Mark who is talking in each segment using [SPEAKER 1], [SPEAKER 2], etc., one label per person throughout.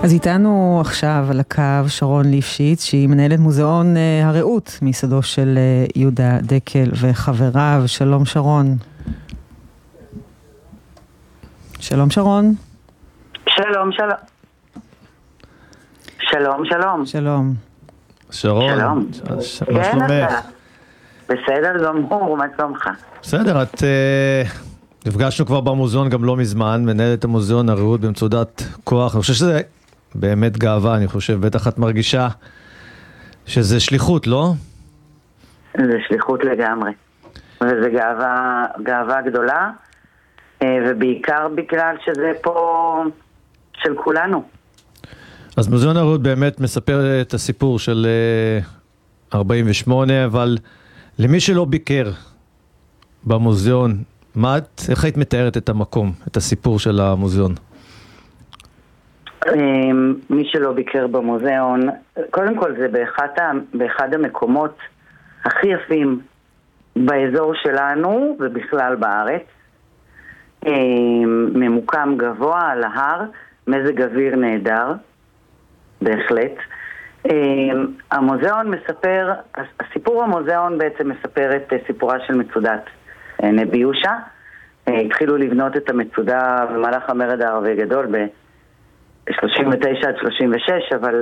[SPEAKER 1] אז איתנו עכשיו על הקו שרון ליפשיץ, שהיא מנהלת מוזיאון הרעות מסדו של יהודה דקל וחבריו. שלום שרון. שלום שרון.
[SPEAKER 2] שלום, שלום. שלום, שלום.
[SPEAKER 1] שלום.
[SPEAKER 3] שרון,
[SPEAKER 2] שלום.
[SPEAKER 3] מה שלומך?
[SPEAKER 2] בסדר גמור, מה שלומך?
[SPEAKER 3] בסדר, את נפגשנו כבר במוזיאון גם לא מזמן, מנהלת המוזיאון הרעות במצודת כוח. אני חושב שזה באמת גאווה, אני חושב, בטח את מרגישה שזה שליחות, לא?
[SPEAKER 2] זה שליחות לגמרי. וזה גאווה גדולה, ובעיקר בגלל שזה פה של כולנו.
[SPEAKER 3] אז מוזיאון הרעות באמת מספר את הסיפור של 48, אבל למי שלא ביקר במוזיאון, איך היית מתארת את המקום, את הסיפור של המוזיאון?
[SPEAKER 2] מי שלא ביקר במוזיאון, קודם כל זה באחד המקומות הכי יפים באזור שלנו ובכלל בארץ. ממוקם גבוה על ההר, מזג אוויר נהדר, בהחלט. המוזיאון מספר, הסיפור המוזיאון בעצם מספר את סיפורה של מצודת נבי יהושע. התחילו לבנות את המצודה במהלך המרד הערבי הגדול ב-39 עד 36, אבל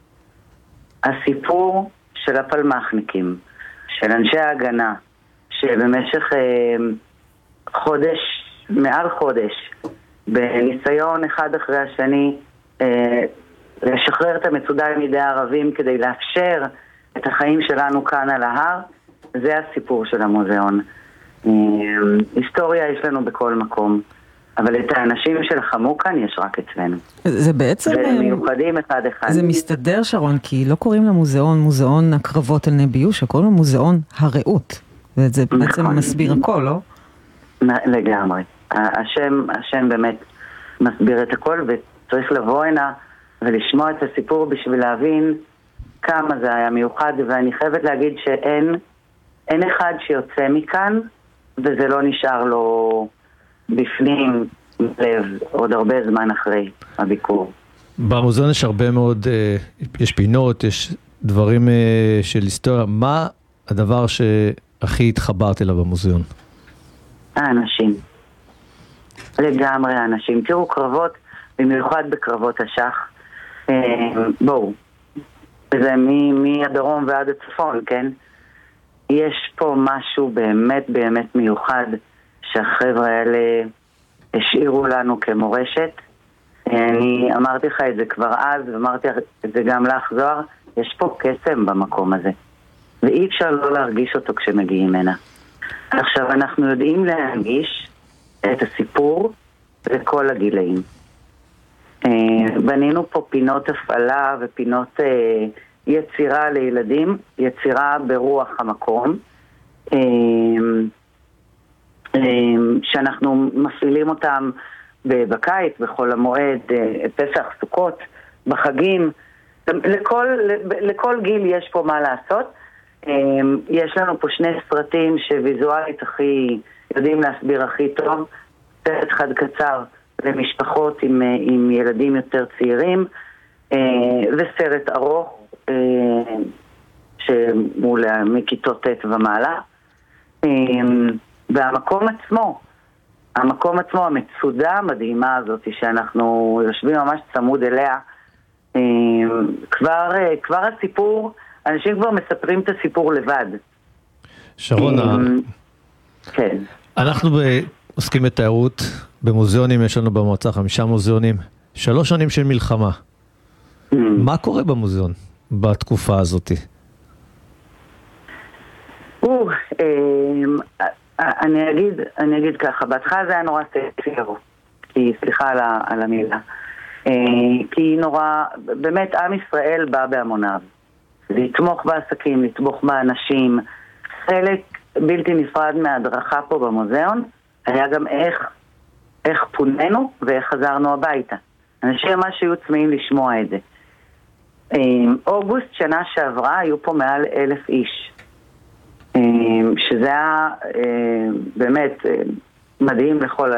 [SPEAKER 2] הסיפור של הפלמחניקים, של אנשי ההגנה, שבמשך חודש, מעל חודש, בניסיון אחד אחרי השני, לשחרר את המצודה מידי הערבים כדי לאפשר את החיים שלנו כאן על ההר, זה הסיפור של המוזיאון. היסטוריה יש לנו בכל מקום, אבל את האנשים שלחמו כאן יש רק אצלנו.
[SPEAKER 1] זה בעצם...
[SPEAKER 2] ומיוחדים אחד אחד.
[SPEAKER 1] זה מסתדר שרון, כי לא קוראים למוזיאון מוזיאון הקרבות על נבי יהושע, קוראים למוזיאון הרעות. וזה בעצם מסביר הכל, לא?
[SPEAKER 2] לגמרי. השם באמת מסביר את הכל, וצריך לבוא הנה ולשמוע את הסיפור בשביל להבין כמה זה היה מיוחד, ואני חייבת להגיד שאין אחד שיוצא מכאן וזה לא נשאר לו בפנים לב עוד הרבה זמן אחרי הביקור.
[SPEAKER 3] במוזיאון יש הרבה מאוד, יש פינות, יש דברים של היסטוריה. מה הדבר שהכי התחברת אליו במוזיאון?
[SPEAKER 2] האנשים. לגמרי האנשים. תראו, קרבות, במיוחד בקרבות השח, בואו, זה מהדרום ועד הצפון, כן? יש פה משהו באמת באמת מיוחד שהחבר'ה האלה השאירו לנו כמורשת. אני אמרתי לך את זה כבר אז, ואמרתי את זה גם לך זוהר, יש פה קסם במקום הזה, ואי אפשר לא להרגיש אותו כשמגיעים הנה. עכשיו אנחנו יודעים להרגיש את הסיפור לכל הגילאים. בנינו פה פינות הפעלה ופינות יצירה לילדים, יצירה ברוח המקום, שאנחנו מפעילים אותם בקיץ, בחול המועד, פסח, סוכות, בחגים. לכל גיל יש פה מה לעשות. יש לנו פה שני סרטים שוויזואלית יודעים להסביר הכי טוב. סרט חד קצר למשפחות עם ילדים יותר צעירים, וסרט ארוך שמול מכיתות ט' ומעלה. והמקום עצמו, המצודה המדהימה הזאת שאנחנו יושבים ממש צמוד אליה, כבר הסיפור, אנשים כבר מספרים את הסיפור לבד.
[SPEAKER 3] שרון,
[SPEAKER 2] כן.
[SPEAKER 3] אנחנו עוסקים בתיירות, במוזיאונים יש לנו במועצה 5 מוזיאונים, 3 שנים של מלחמה. מה קורה במוזיאון בתקופה הזאת?
[SPEAKER 2] אני אגיד ככה, בהתחלה זה היה נורא ספר, כי סליחה על המילה, כי נורא, באמת עם ישראל בא בהמוניו, לתמוך בעסקים, לתמוך באנשים. חלק בלתי נפרד מההדרכה פה במוזיאון היה גם איך פוננו ואיך חזרנו הביתה. אנשים ממש היו צמאים לשמוע את זה. אוגוסט שנה שעברה היו פה מעל 1,000 איש, שזה היה באמת מדהים